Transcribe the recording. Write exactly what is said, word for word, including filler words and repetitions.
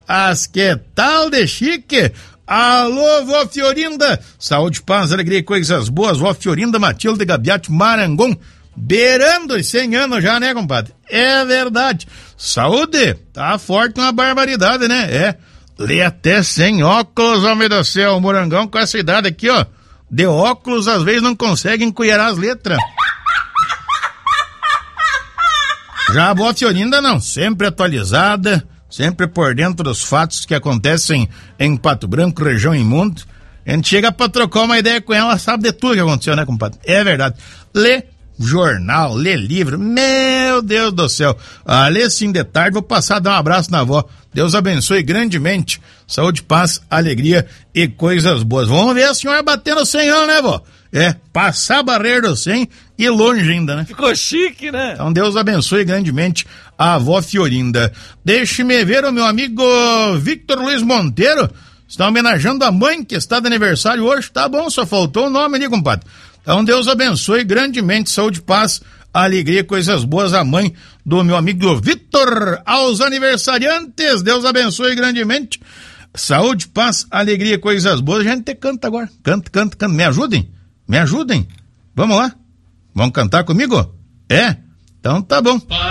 As que tal de chique? Alô, vó Fiorinda, saúde, paz, alegria e coisas boas, vó Fiorinda Matilde Gabiati Marangon, beirando os cem anos já, né, compadre? É verdade. Saúde, tá forte uma barbaridade, né? É, lê até sem óculos, homem do céu, o Morangão com essa idade aqui, ó, de óculos às vezes não consegue encolherar as letras. Já a vó Fiorinda não, sempre atualizada, sempre por dentro dos fatos que acontecem em Pato Branco, região Imundo. A gente chega pra trocar uma ideia com ela, sabe de tudo que aconteceu, né, compadre? É verdade. Lê jornal, lê livro, meu Deus do céu. Ah, lê sim de tarde, vou passar a dar um abraço na avó. Deus abençoe grandemente. Saúde, paz, alegria e coisas boas. Vamos ver a senhora batendo cem anos, né, vó? É, passar a barreira do cem e longe ainda, né? Ficou chique, né? Então Deus abençoe grandemente a avó Fiorinda. Deixe-me ver o meu amigo Victor Luiz Monteiro. Está homenageando a mãe que está de aniversário hoje. Tá bom, só faltou o nome ali, compadre. Então Deus abençoe grandemente, saúde, paz, alegria, coisas boas, a mãe do meu amigo Victor. Aos aniversariantes, Deus abençoe grandemente. Saúde, paz, alegria, coisas boas. A gente canta agora. Canta, canta, canta. Me ajudem? Me ajudem? Vamos lá? Vamos cantar comigo? É? Então tá bom.